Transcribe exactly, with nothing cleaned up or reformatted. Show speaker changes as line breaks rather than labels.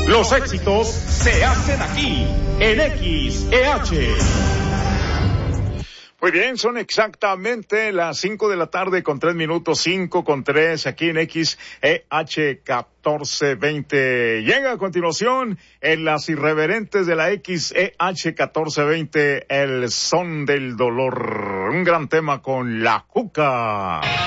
Los éxitos se hacen aquí, en X E H.
Muy bien, son exactamente las cinco de la tarde con tres minutos, cinco con tres, aquí en X E H catorce veinte. Llega a continuación en las irreverentes de la X E H catorce veinte, el son del dolor. Un gran tema con La Cuca.